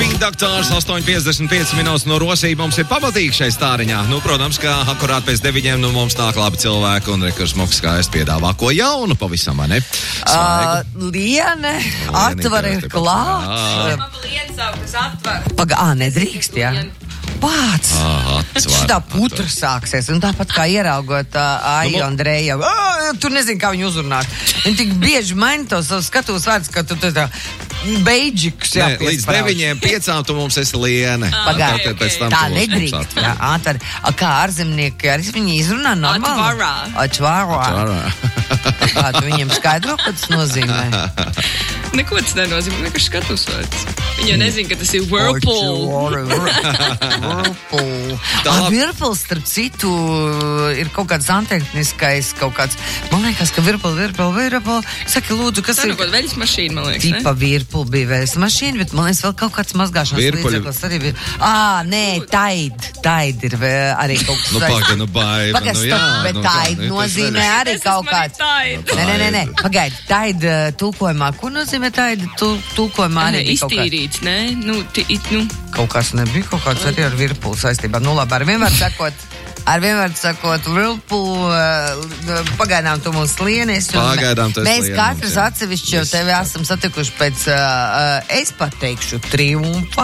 Spin Doctors, 8:55 minūtes no Rosība. Mums ir pamatīgi šai stāriņā. Nu, protams, ka akurāt pēc 9 mums nāk labi cilvēki un rekurs moks, kā es piedāvā ko jaunu pavisam, vai ne? Liene, atvari klāt. Liene savu, kas atver. Nedrīkst, jā. Pāc! Šitā putra sāksies, un tāpat kā ieraugot Aiju Andreju, tu nezini, kā viņu uzrunāt. Viņi tik bieži maina to savu skatos vārds, ka tu tā beidžiks līdz 9:05 tu mums esi Liene. Pagāj, tā nedrīkst. Kā ārzemnieki, arī viņi izrunā normāli? Ačvārā. Kā tu viņiem skaidro, ko tas nozīmē? Neko tas nenozīmē, vienkārši skatos vārds. Viņa nezina, ka tas ir Whirlpool. Whirlpool, starp citu, ir kaut kāds antehniskais, kaut kāds, man liekas, ka Whirlpool. Saki, lūdzu, kas ir? Tā ir veļas mašīna, man liekas, ne? Tipa Whirlpool bija veļas mašīna, bet man liekas vēl kaut kāds mazgāšanas līdzeklis arī bija. Tide ir arī kaut kas. Bet Tide nozīmē arī kaut kāds. Nē. Pagaidi, Tide tulkojumā. Ko nozīmē Tide tulkojumā arī bija kaut kāds? Iztīrīts, ne? Kaut kas nebija, kaut kāds arī ar Whirlpool saistībā. Nu labi, ar vienmēr sakot, Whirlpool, pagaidām tu mums Lienes. Mēs katrs atsevišķi jau tevi esam satikuši pēc, es pateikšu, triumfa.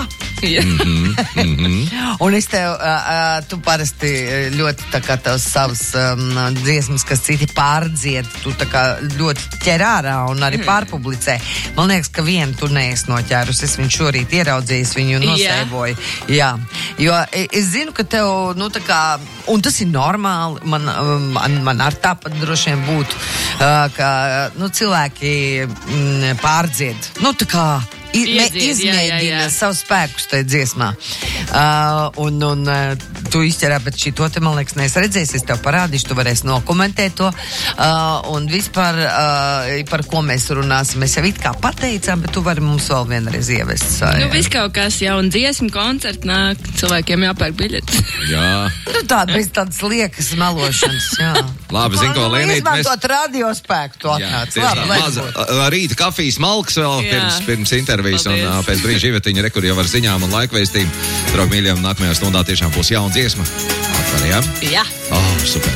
Un es tev, tu parasti ļoti tā kā tavs savas dziesmas, kas citi pārdzied, tu tā kā ļoti ķer ārā un arī pārpublicē. Man liekas, ka vienu tu neesi noķērus. Es viņu šorīt ieraudzījis, viņu nosēvoju. Jā. Jo es zinu, ka tev, nu tā kā, un tas ir normāli, man ar tāpat droši vien būtu, ka, nu, cilvēki pārdzied. Nu, tā kā izmēģina savu spēkus tajā dziesmā. Un tu izķerā, bet šī to te, man liekas, neesi redzējis, es tev parādīšu, tu varēsi nokomentēt to. Un vispār, par ko mēs runāsim, mēs jau it kā pateicām, bet tu vari mums vēl vienreiz ievest. Nu, viss kaut kas jauna dziesmu koncerti nāk, cilvēkiem jāpērk biļetes. Jā. Nu, bez tādas liekas melošanas, jā. Labi, zin ko, Lienīt, izmantot radiospēku tu atnāc. Rīta kafijas malks vēl pirms intervijas un pēc brīža Ivetiņa rekur jau ar ziņām un laikveistību. Draugi mīļiem, nākamajā stundā tiešām būs jauna dziesma. Atvar, jā? Jā. Super.